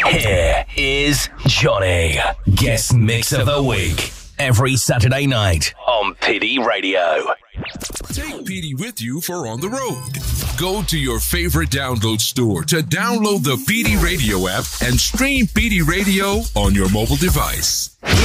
Here is Johnny, guest mix of the week, every Saturday night on PD Radio. Take PD with you for on the road. Go to your favorite download store to download the PD Radio app and stream PD Radio on your mobile device.